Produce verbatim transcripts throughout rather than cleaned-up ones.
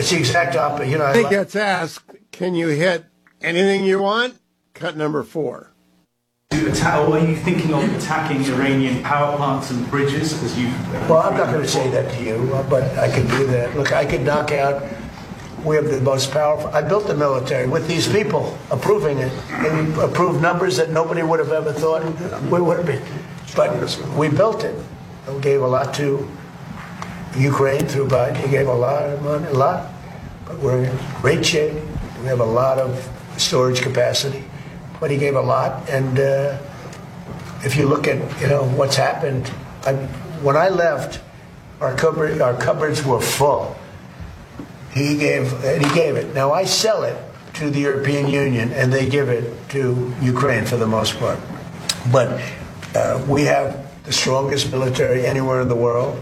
It's the exact opposite. You know, I think that's asked, can you hit anything you want? Cut number four. Attack, or are you thinking of attacking Iranian power plants and bridges? As you, well, I'm not going to say that to you, but I can do that. Look, I could knock out. We have the most powerful. I built the military with these people approving it. They approved numbers that nobody would have ever thought we would have been. But we built it. We gave a lot to Ukraine through Biden. He gave a lot of money, a lot. But we're in great shape. We have a lot of storage capacity. But he gave a lot. And uh, if you look at, you know, what's happened, I, when I left, our cupboard, our cupboards were full. He gave, and he gave it. Now I sell it to the European Union, and they give it to Ukraine for the most part. But uh, we have the strongest military anywhere in the world,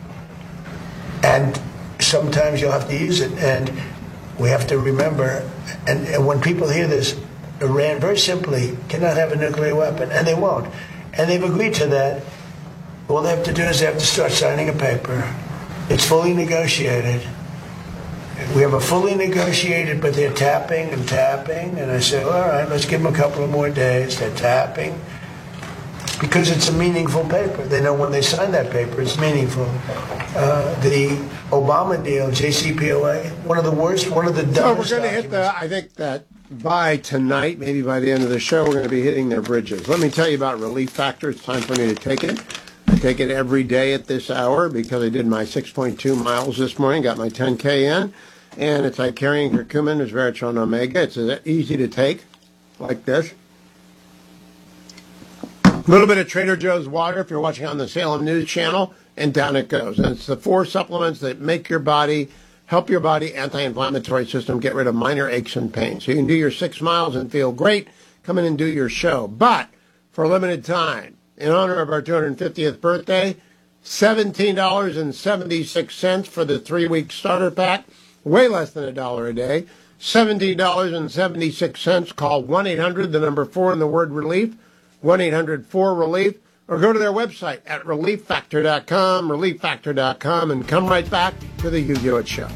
and sometimes you'll have to use it. And we have to remember, and, and when people hear this, Iran very simply cannot have a nuclear weapon, and they won't. And they've agreed to that. All they have to do is they have to start signing a paper. It's fully negotiated. We have a fully negotiated, but they're tapping and tapping. And I said, all right, let's give them a couple of more days. They're tapping. Because it's a meaningful paper. They know when they sign that paper, it's meaningful. Uh, the Obama deal, J C P O A, one of the worst, one of the dumbest. So we're going to hit the, I think that by tonight, maybe by the end of the show, we're going to be hitting their bridges. Let me tell you about Relief Factor. It's time for me to take it. I take it every day at this hour because I did my six point two miles this morning, got my ten K in, and it's like carrying curcumin, resveratrol, and omega. It's easy to take, like this. A little bit of Trader Joe's water if you're watching on the Salem News Channel, and down it goes. And it's the four supplements that make your body, help your body, anti-inflammatory system, get rid of minor aches and pains. So you can do your six miles and feel great. Come in and do your show. But for a limited time, in honor of our two hundred fiftieth birthday, seventeen dollars and seventy-six cents for the three-week starter pack, way less than a dollar a day, seventeen dollars and seventy-six cents. Call one eight hundred, the number four in the word relief, one eight hundred four relief, or go to their website at relief factor dot com, relief factor dot com, and come right back to the Hugh Hewitt Show.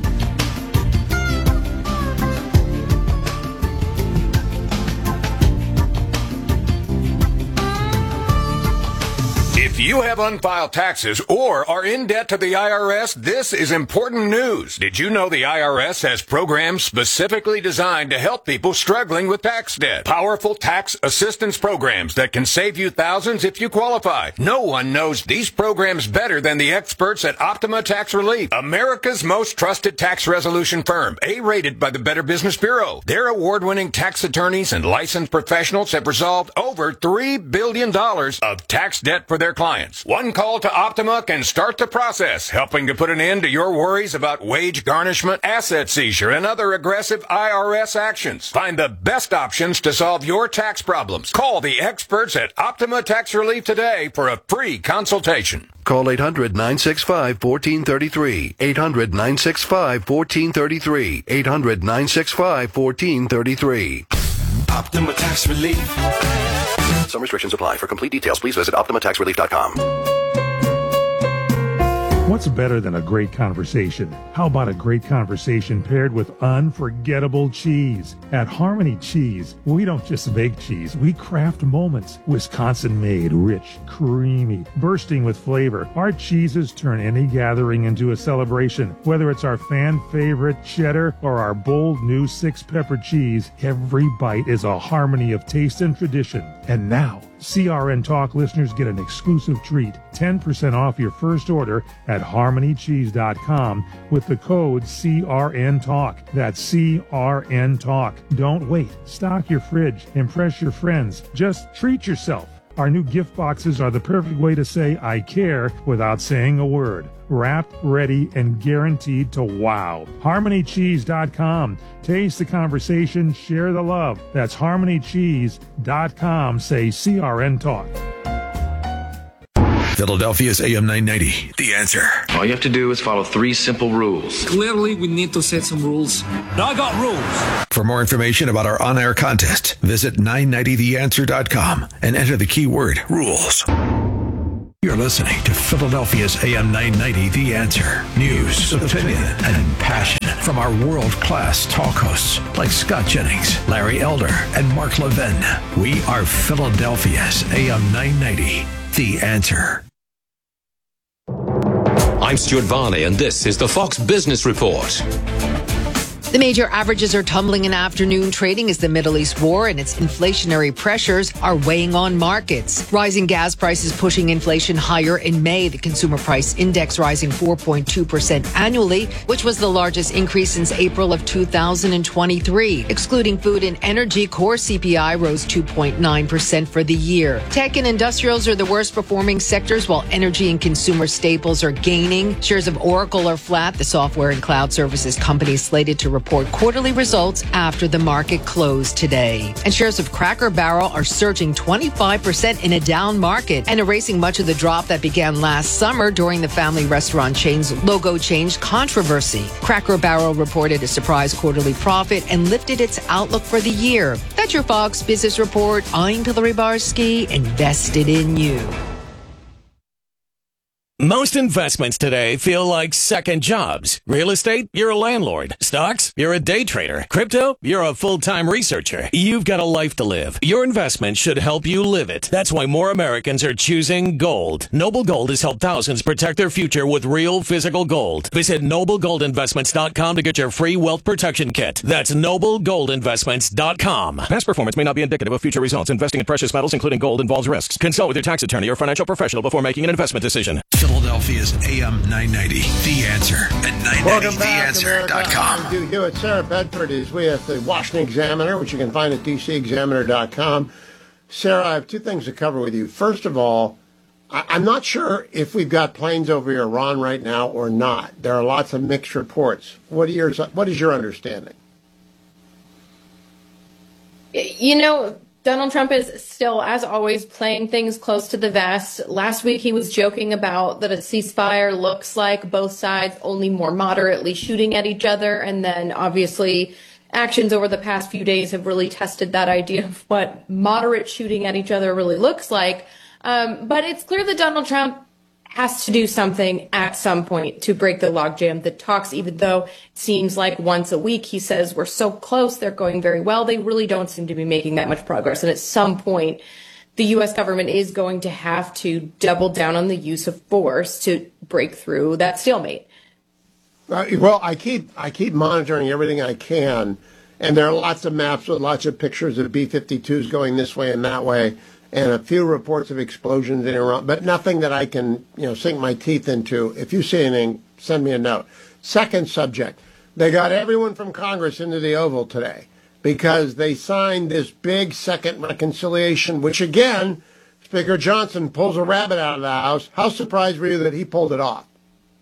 If you have unfiled taxes or are in debt to the I R S, this is important news. Did you know the I R S has programs specifically designed to help people struggling with tax debt? Powerful tax assistance programs that can save you thousands if you qualify. No one knows these programs better than the experts at Optima Tax Relief, America's most trusted tax resolution firm, A-rated by the Better Business Bureau. Their award-winning tax attorneys and licensed professionals have resolved over three billion dollars of tax debt for their clients. One call to Optima can start the process, helping to put an end to your worries about wage garnishment, asset seizure, and other aggressive I R S actions. Find the best options to solve your tax problems. Call the experts at Optima Tax Relief today for a free consultation. Call eight hundred nine six five one four three three. eight hundred nine six five one four three three. eight hundred nine six five one four three three. Optima Tax Relief. Some restrictions apply. For complete details, please visit optima tax relief dot com. What's better than a great conversation? How about a great conversation paired with unforgettable cheese? At Harmony Cheese, we don't just make cheese, we craft moments. Wisconsin-made, rich, creamy, bursting with flavor. Our cheeses turn any gathering into a celebration. Whether it's our fan-favorite cheddar or our bold new six-pepper cheese, every bite is a harmony of taste and tradition. And now, C R N Talk listeners get an exclusive treat, ten percent off your first order at harmony cheese dot com with the code C R N Talk. That's C R N Talk. Don't wait. Stock your fridge. Impress your friends. Just treat yourself. Our new gift boxes are the perfect way to say I care without saying a word. Wrapped, ready, and guaranteed to wow. harmony cheese dot com. Taste the conversation, share the love. That's harmony cheese dot com. Say C R N Talk. Philadelphia's A M nine ninety, The Answer. All you have to do is follow three simple rules. Clearly, we need to set some rules. I got rules. For more information about our on-air contest, visit nine ninety the answer dot com and enter the keyword rules. You're listening to Philadelphia's A M nine ninety, The Answer. News, opinion, and passion. from our world-class talk hosts like Scott Jennings, Larry Elder, and Mark Levin. We are Philadelphia's A M nine ninety, The Answer. I'm Stuart Varney, and this is the Fox Business Report. The major averages are tumbling in afternoon trading as the Middle East war and its inflationary pressures are weighing on markets. Rising gas prices pushing inflation higher in May. The consumer price index rising four point two percent annually, which was the largest increase since April of two thousand twenty-three. Excluding food and energy, core C P I rose two point nine percent for the year. Tech and industrials are the worst performing sectors, while energy and consumer staples are gaining. Shares of Oracle are flat. The software and cloud services company is slated to report quarterly results after the market closed today. And shares of Cracker Barrel are surging twenty-five percent in a down market and erasing much of the drop that began last summer during the family restaurant chain's logo change controversy. Cracker Barrel reported a surprise quarterly profit and lifted its outlook for the year. That's your Fox Business Report. I'm Hillary Barsky, invested in you. Most investments today feel like second jobs. Real estate, you're a landlord. Stocks, you're a day trader. Crypto, you're a full-time researcher. You've got a life to live. Your investment should help you live it. That's why more Americans are choosing gold. Noble Gold has helped thousands protect their future with real physical gold. Visit noble gold investments dot com to get your free wealth protection kit. That's noble gold investments dot com. Past performance may not be indicative of future results. Investing in precious metals, including gold, involves risks. Consult with your tax attorney or financial professional before making an investment decision. Philadelphia's A M nine ninety, The Answer at nine ninety the answer dot com. I'm Hugh Hewitt. Sarah Bedford is with the Washington Examiner, which you can find at d c examiner dot com. Sarah, I have two things to cover with you. First of all, I- I'm not sure if we've got planes over Iran right now or not. There are lots of mixed reports. What, are yours, what is your understanding? You know, Donald Trump is still, as always, playing things close to the vest. Last week, he was joking about that a ceasefire looks like both sides only more moderately shooting at each other. And then, obviously, actions over the past few days have really tested that idea of what moderate shooting at each other really looks like. Um, but it's clear that Donald Trump has to do something at some point to break the logjam that talks, even though it seems like once a week he says we're so close, they're going very well. They really don't seem to be making that much progress. And at some point, the U S government is going to have to double down on the use of force to break through that stalemate. Uh, well, I keep I keep monitoring everything I can, and there are lots of maps with lots of pictures of B fifty-twos going this way and that way, and a few reports of explosions in Iran, but nothing that I can, you know, sink my teeth into. If you see anything, send me a note. Second subject, they got everyone from Congress into the Oval today because they signed this big second reconciliation, which again, Speaker Johnson pulls a rabbit out of the house. How surprised were you that he pulled it off?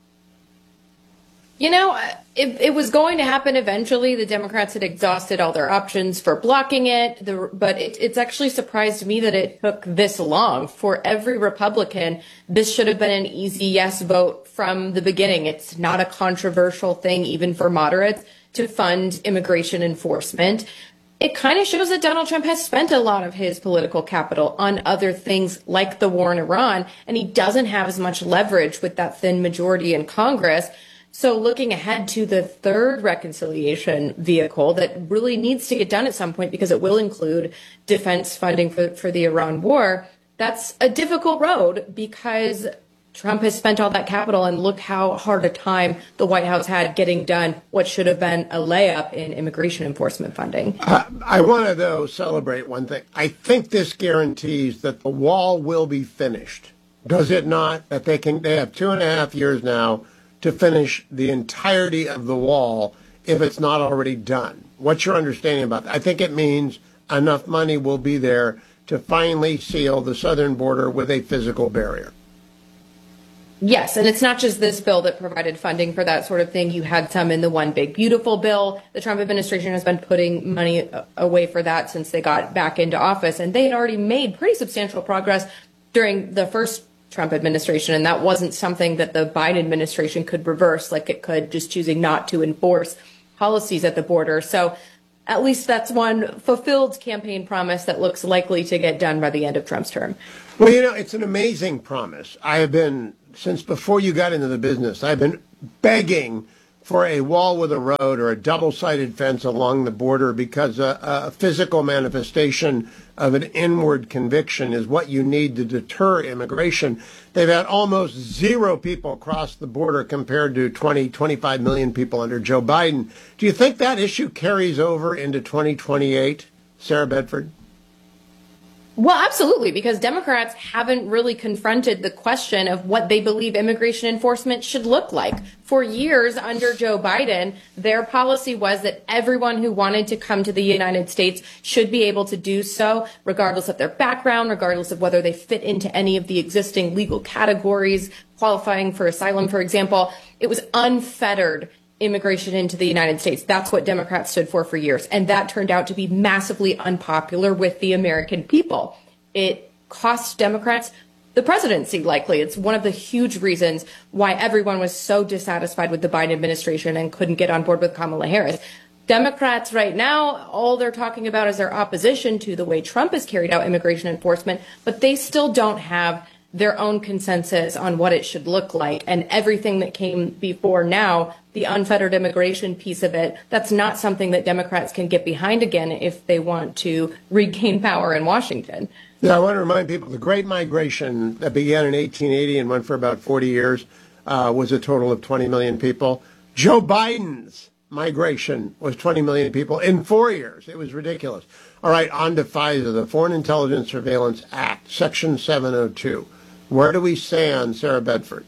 You know, it, it was going to happen eventually. The Democrats had exhausted all their options for blocking it, the, but it, it's actually surprised me that it took this long. For every Republican, this should have been an easy yes vote from the beginning. It's not a controversial thing, even for moderates, to fund immigration enforcement. It kind of shows that Donald Trump has spent a lot of his political capital on other things like the war in Iran, and he doesn't have as much leverage with that thin majority in Congress. So looking ahead to the third reconciliation vehicle that really needs to get done at some point because it will include defense funding for, for the Iran war, that's a difficult road because Trump has spent all that capital, and look how hard a time the White House had getting done what should have been a layup in immigration enforcement funding. Uh, I want to, though, celebrate one thing. I think this guarantees that the wall will be finished. Does it not? That they can, they have two and a half years now to finish the entirety of the wall if it's not already done. What's your understanding about that? I think it means enough money will be there to finally seal the southern border with a physical barrier. Yes, and it's not just this bill that provided funding for that sort of thing. You had some in the One Big Beautiful bill. The Trump administration has been putting money away for that since they got back into office, and they had already made pretty substantial progress during the first Trump administration, and that wasn't something that the Biden administration could reverse like it could just choosing not to enforce policies at the border. So at least that's one fulfilled campaign promise that looks likely to get done by the end of Trump's term. Well, you know, it's an amazing promise. I have been, since before you got into the business, I've been begging for a wall with a road or a double-sided fence along the border because a, a physical manifestation of an inward conviction is what you need to deter immigration. They've had almost zero people cross the border compared to twenty, twenty-five million people under Joe Biden. Do you think that issue carries over into twenty twenty-eight, Sarah Bedford? Well, absolutely, because Democrats haven't really confronted the question of what they believe immigration enforcement should look like. For years under Joe Biden, their policy was that everyone who wanted to come to the United States should be able to do so, regardless of their background, regardless of whether they fit into any of the existing legal categories, qualifying for asylum, for example. It was unfettered immigration into the United States. That's what Democrats stood for for years. And that turned out to be massively unpopular with the American people. It cost Democrats the presidency, likely. It's one of the huge reasons why everyone was so dissatisfied with the Biden administration and couldn't get on board with Kamala Harris. Democrats right now, all they're talking about is their opposition to the way Trump has carried out immigration enforcement, but they still don't have their own consensus on what it should look like. And everything that came before now, the unfettered immigration piece of it, that's not something that Democrats can get behind again if they want to regain power in Washington. Yeah, I want to remind people the Great Migration that began in eighteen eighty and went for about forty years uh, was a total of twenty million people. Joe Biden's migration was twenty million people in four years. It was ridiculous. All right, on to FISA, the Foreign Intelligence Surveillance Act, Section seven oh two. Where do we stand, Sarah Bedford?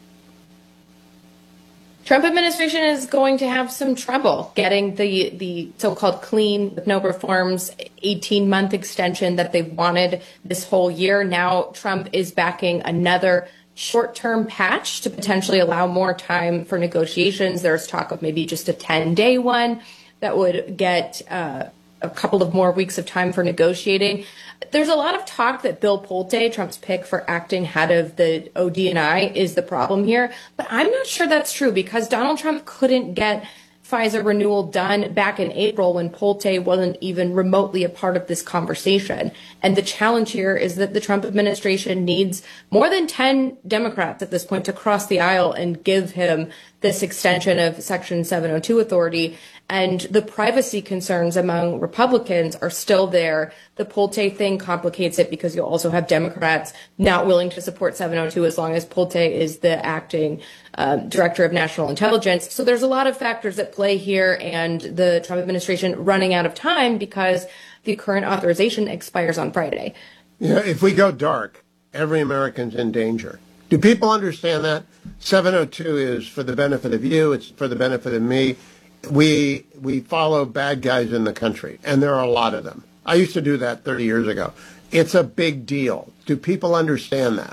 Trump administration is going to have some trouble getting the, the so-called clean, with no reforms, eighteen-month extension that they wanted this whole year. Now Trump is backing another short-term patch to potentially allow more time for negotiations. There's talk of maybe just a ten-day one that would get uh, a couple of more weeks of time for negotiating. There's a lot of talk that Bill Pulte, Trump's pick for acting head of the O D N I, is the problem here. But I'm not sure that's true because Donald Trump couldn't get FISA renewal done back in April when Pulte wasn't even remotely a part of this conversation. And the challenge here is that the Trump administration needs more than ten Democrats at this point to cross the aisle and give him this extension of Section seven oh two authority. And the privacy concerns among Republicans are still there. The Pulte thing complicates it because you'll also have Democrats not willing to support seven oh two as long as Pulte is the acting uh, director of national intelligence. So there's a lot of factors at play here, and the Trump administration running out of time because the current authorization expires on Friday. You know, if we go dark, every American's in danger. Do people understand that? seven oh two is for the benefit of you. It's for the benefit of me. We we follow bad guys in the country, and there are a lot of them. I used to do that thirty years ago. It's a big deal. Do people understand that?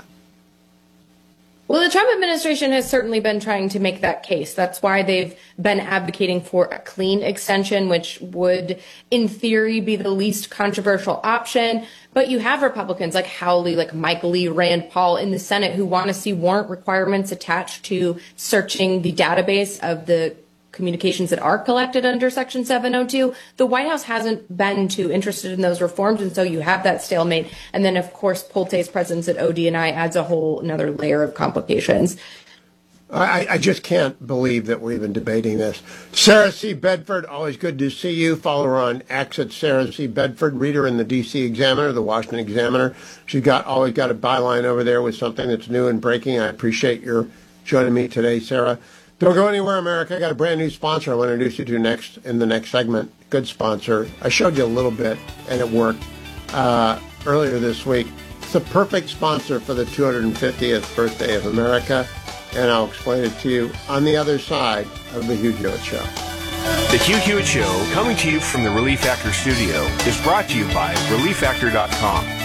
Well, the Trump administration has certainly been trying to make that case. That's why they've been advocating for a clean extension, which would, in theory, be the least controversial option. But you have Republicans like Hawley, like Michael Lee, Rand Paul in the Senate who want to see warrant requirements attached to searching the database of the communications that are collected under Section seven oh two. The White House hasn't been too interested in those reforms, and so you have that stalemate. And then, of course, Pulte's presence at O D N I adds a whole another layer of complications. I, I just can't believe that we're even debating this. Sarah C. Bedford, always good to see you. Follow her on X at Sarah C. Bedford. Read her in the D C Examiner, the Washington Examiner. She's got always got a byline over there with something that's new and breaking. I appreciate your joining me today, Sarah. Don't go anywhere, America. I got a brand new sponsor I want to introduce you to next in the next segment. Good sponsor. I showed you a little bit, and it worked uh, earlier this week. It's the perfect sponsor for the two hundred fiftieth birthday of America, and I'll explain it to you on the other side of the Hugh Hewitt Show. The Hugh Hewitt Show, coming to you from the Relief Factor studio, is brought to you by relief factor dot com.